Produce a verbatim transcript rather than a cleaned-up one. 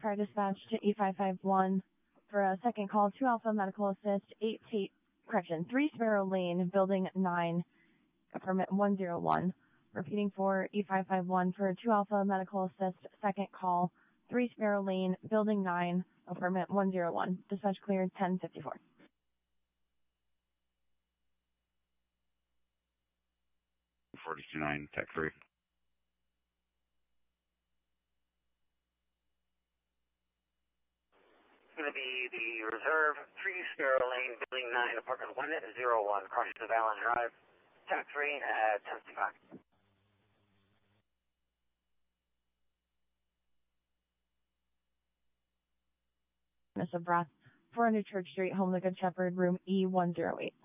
Prior dispatch to E five five one for a second call, two Alpha Medical Assist, eight Tate, correction, three Sparrow Lane, Building nine, apartment one oh one. Repeating for E five five one for two Alpha Medical Assist, second call, three Sparrow Lane, Building nine, apartment one oh one. Dispatch cleared ten fifty-four. forty-two nine, tech three. It's going to be the reserve, three Sparrow Lane, Building nine, apartment one oh one, crossing of Allen Drive, tech three at ten fifty-five. Miss of Breath, four hundred Church Street, Home of the Good Shepherd, room E one oh eight.